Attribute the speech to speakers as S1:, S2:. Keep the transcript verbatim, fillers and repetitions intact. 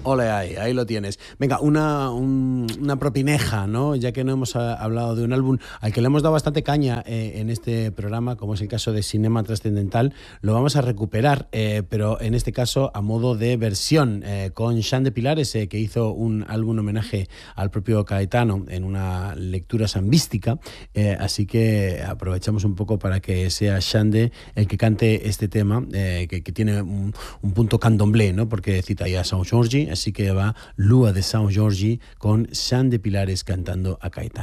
S1: Ole, ahí, ahí lo tienes. Venga, una, un, una propineja, ¿no? Ya que no hemos a, hablado de un álbum al que le hemos dado bastante caña eh, en este programa, como es el caso de Cinema Trascendental, lo vamos a recuperar, eh, pero en este caso a modo de versión, eh, con Xan de Pilares, eh, que hizo un álbum homenaje al propio Caetano en una lectura sambística, eh, así que aprovechamos un poco para que sea Xan de el que cante este tema, eh, que, que tiene un, un punto candomblé, ¿no? Porque cita ya a São Jorge. Así que va Lua de São Jorge con Xan de Pilares cantando a Caetano.